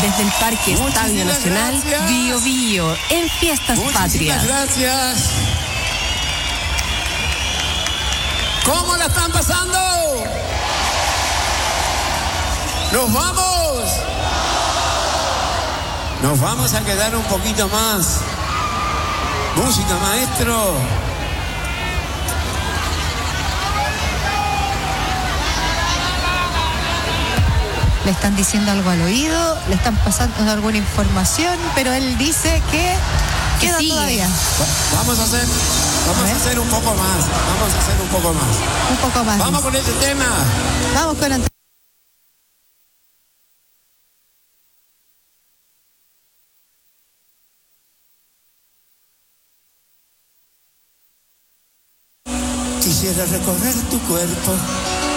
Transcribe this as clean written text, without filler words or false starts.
desde el Parque Estadio Nacional Bío Bío en Fiestas Patrias. Muchísimas gracias. ¿Cómo la están pasando? ¡Nos vamos! Nos vamos a quedar un poquito más. Música, maestro. Le están diciendo algo al oído, le están pasando alguna información, pero él dice que queda todavía. Vamos a hacer un poco más. Vamos a hacer un poco más. Un poco más. Vamos con este tema. Vamos con el... Quisiera recorrer tu cuerpo